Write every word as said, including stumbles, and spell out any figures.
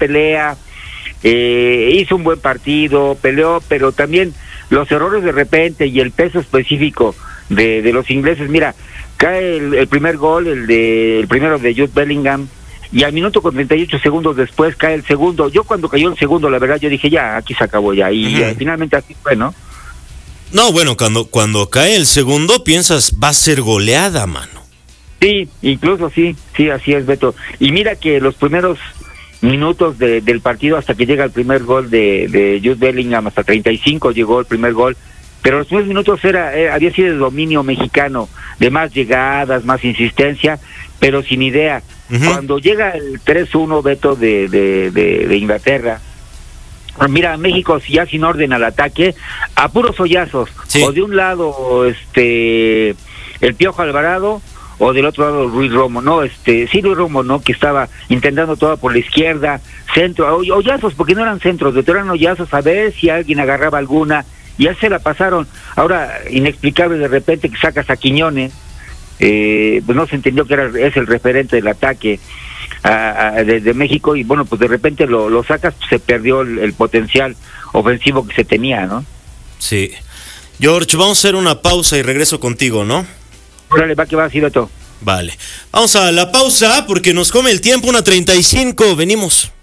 pelea, eh, hizo un buen partido, peleó, pero también los errores de repente y el peso específico de, de los ingleses. Mira, cae el, el primer gol, el de el primero de Jude Bellingham, y al minuto con treinta y ocho segundos después cae el segundo. Yo cuando cayó el segundo, la verdad, yo dije, ya, aquí se acabó ya, y uh-huh. finalmente así fue, ¿no? No, bueno, cuando, cuando cae el segundo, piensas, va a ser goleada, mano. Sí, incluso sí, sí, así es, Beto. Y mira que los primeros minutos de, del partido, hasta que llega el primer gol de, de Jude Bellingham, hasta treinta y cinco llegó el primer gol, pero los primeros minutos era, era había sido de dominio mexicano, de más llegadas, más insistencia, pero sin idea. Uh-huh. Cuando llega el tres uno, Beto, de, de, de, de Inglaterra, mira, México ya sin orden al ataque, a puros hoyazos, sí. O de un lado este el Piojo Alvarado, o del otro lado Ruiz Romo, no, este, sí Ruiz Romo, no, que estaba intentando todo por la izquierda, centro, hoyazos, porque no eran centros, eran hoyazos, a ver si alguien agarraba alguna, y ya se la pasaron. Ahora, inexplicable de repente que sacas a Quiñones, eh, pues no se entendió que era, es el referente del ataque a, a, de, de México, y bueno, pues de repente lo, lo sacas, pues se perdió el, el potencial ofensivo que se tenía, ¿no? Sí. George, vamos a hacer una pausa y regreso contigo, ¿no? Órale, va que va, sí, Beto. Vale. Vamos a la pausa porque nos come el tiempo, una treinta y cinco, venimos.